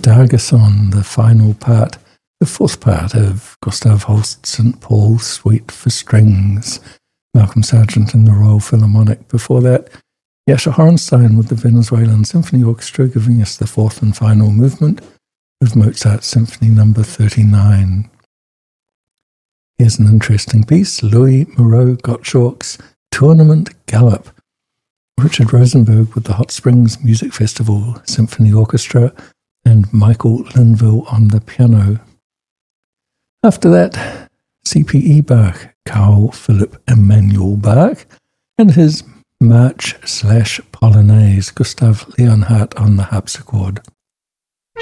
Adagasson, the final part, the fourth part of Gustav Holst's St. Paul Suite for Strings, Malcolm Sargent and the Royal Philharmonic. Before that, Jascha Hornstein with the Venezuelan Symphony Orchestra giving us the fourth and final movement of Mozart's Symphony No. 39. Here's an interesting piece, Louis Moreau Gottschalk's Tournament Galop. Richard Rosenberg with the Hot Springs Music Festival Symphony Orchestra and Michael Linville on the piano. After that, C.P.E. Bach, Carl Philipp Emanuel Bach, and his March/Polonaise, Gustav Leonhardt on the harpsichord.